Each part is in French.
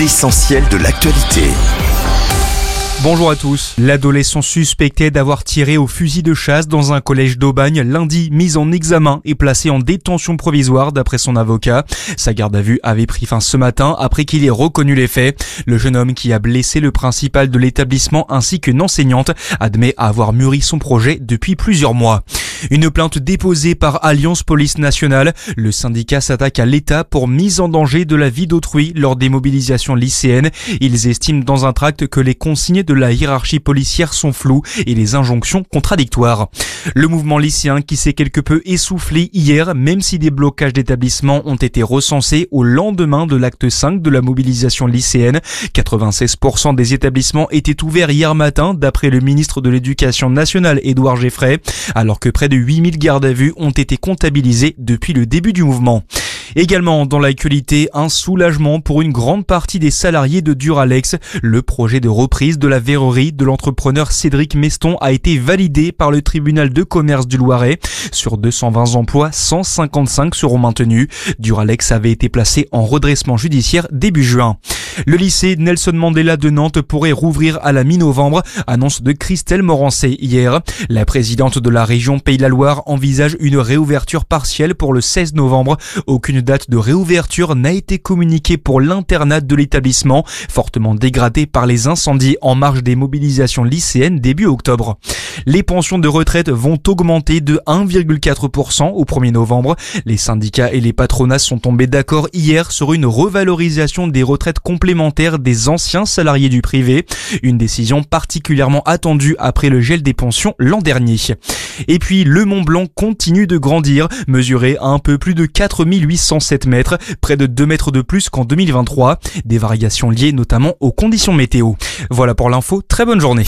L'essentiel de l'actualité. Bonjour à tous. L'adolescent suspecté d'avoir tiré au fusil de chasse dans un collège d'Aubagne lundi mis en examen et placé en détention provisoire d'après son avocat. Sa garde à vue avait pris fin ce matin après qu'il ait reconnu les faits. Le jeune homme qui a blessé le principal de l'établissement ainsi qu'une enseignante admet avoir mûri son projet depuis plusieurs mois. Une plainte déposée par Alliance Police Nationale. Le syndicat s'attaque à l'État pour mise en danger de la vie d'autrui lors des mobilisations lycéennes. Ils estiment dans un tract que les consignes de la hiérarchie policière sont floues et les injonctions contradictoires. Le mouvement lycéen qui s'est quelque peu essoufflé hier, même si des blocages d'établissements ont été recensés au lendemain de l'acte 5 de la mobilisation lycéenne. 96% des établissements étaient ouverts hier matin, d'après le ministre de l'Éducation nationale Édouard Geoffrey, alors que près de 8000 gardes à vue ont été comptabilisés depuis le début du mouvement. Également dans l'actualité, un soulagement pour une grande partie des salariés de Duralex. Le projet de reprise de la verrerie de l'entrepreneur Cédric Meston a été validé par le tribunal de commerce du Loiret. Sur 220 emplois, 155 seront maintenus. Duralex avait été placé en redressement judiciaire début juin. Le lycée Nelson Mandela de Nantes pourrait rouvrir à la mi-novembre, annonce de Christelle Morancé hier. La présidente de la région Pays de la Loire envisage une réouverture partielle pour le 16 novembre. Aucune date de réouverture n'a été communiquée pour l'internat de l'établissement, fortement dégradé par les incendies en marge des mobilisations lycéennes début octobre. Les pensions de retraite vont augmenter de 1,4% au 1er novembre. Les syndicats et les patronats sont tombés d'accord hier sur une revalorisation des retraites complémentaires des anciens salariés du privé. Une décision particulièrement attendue après le gel des pensions l'an dernier. Et puis le Mont Blanc continue de grandir, mesuré à un peu plus de 4807 mètres, près de 2 mètres de plus qu'en 2023. Des variations liées notamment aux conditions météo. Voilà pour l'info, très bonne journée.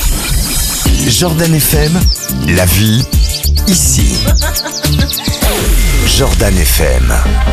Jordan FM, la vie, ici. Jordan FM.